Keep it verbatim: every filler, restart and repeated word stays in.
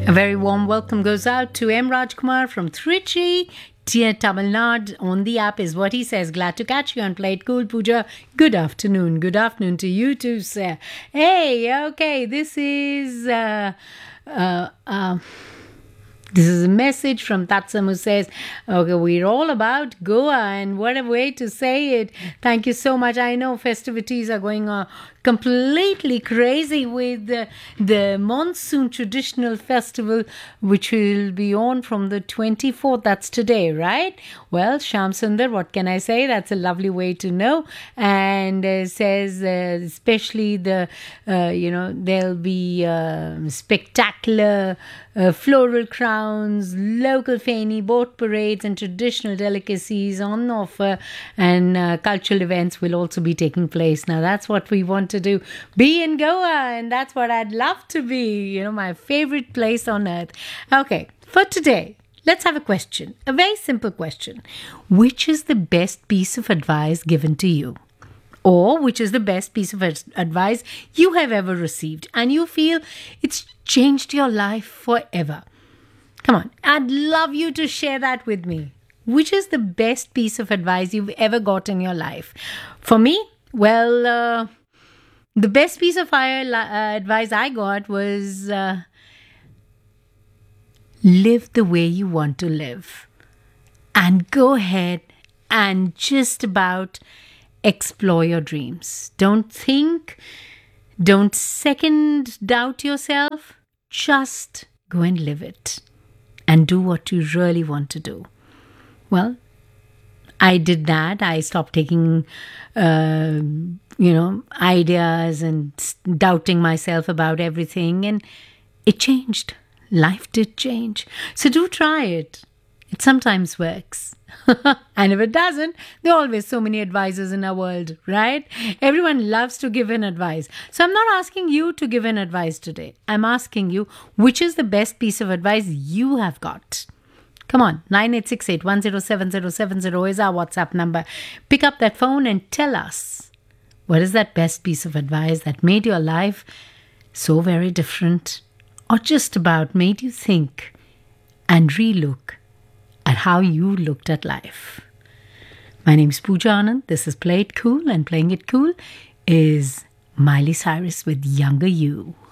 A very warm welcome goes out to M. Rajkumar from Trichy, dear Tamil Nadu. On the app is what he says. Glad to catch you on Play It Cool, Pooja. Good afternoon. Good afternoon to you too, sir. Hey, okay, this is... Uh, uh, uh, This is a message from Tatsam who says, okay, we're all about Goa, and what a way to say it. Thank you so much. I know festivities are going on completely crazy with the, the Monsoon Traditional Festival, which will be on from the twenty-fourth. That's today, right? Well, Sham Sundar, what can I say? That's a lovely way to know. And uh, says, uh, especially the, uh, you know, there'll be uh, spectacular uh, floral crowns, local Feni boat parades, and traditional delicacies on offer. And uh, cultural events will also be taking place. Now, that's what we want to do. Be in Goa, and that's what I'd love to be. You know, my favorite place on earth. Okay, for today, let's have a question. A very simple question. Which is the best piece of advice given to you? Or which is the best piece of advice you have ever received and you feel it's changed your life forever? Come on, I'd love you to share that with me. Which is the best piece of advice you've ever got in your life? For me, well, uh, the best piece of uh, advice I got was uh, live the way you want to live. And go ahead and just about explore your dreams. Don't think, don't second doubt yourself. Just go and live it and do what you really want to do. Well, I did that. I stopped taking, uh, you know, ideas and doubting myself about everything, and it changed. Life did change. So do try it. It sometimes works. And if it doesn't, there are always so many advisors in our world, right? Everyone loves to give an advice. So I'm not asking you to give an advice today. I'm asking you, which is the best piece of advice you have got? Come on, nine eight six eight, one zero seven zero seven zero is our WhatsApp number. Pick up that phone and tell us, what is that best piece of advice that made your life so very different, or just about made you think and relook at how you looked at life? My name is Pooja Anand. This is Play It Cool, and Playing It Cool is Miley Cyrus with Younger You.